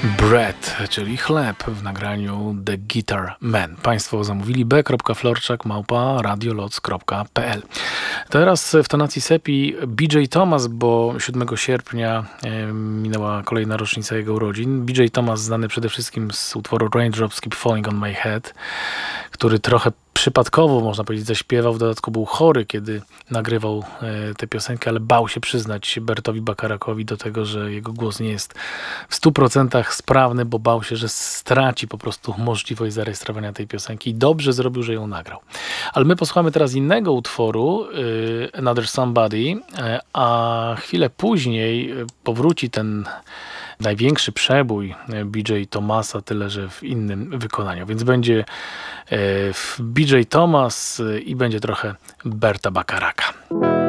Bread, czyli chleb w nagraniu The Guitar Man. Państwo zamówili b.florczak@radioloc.pl. Teraz w tonacji Sepi BJ Thomas, bo 7 sierpnia minęła kolejna rocznica jego urodzin. BJ Thomas znany przede wszystkim z utworu Raindrops Keep Falling on My Head, który trochę przypadkowo, można powiedzieć, zaśpiewał. W dodatku był chory, kiedy nagrywał tę piosenkę, ale bał się przyznać Bertowi Bacharacowi do tego, że jego głos nie jest w 100% sprawny, bo bał się, że straci po prostu możliwość zarejestrowania tej piosenki i dobrze zrobił, że ją nagrał. Ale my posłuchamy teraz innego utworu, Another Somebody, a chwilę później powróci ten największy przebój BJ Thomasa, tyle że w innym wykonaniu. Więc będzie BJ Thomas i będzie trochę Berta Bacharaka.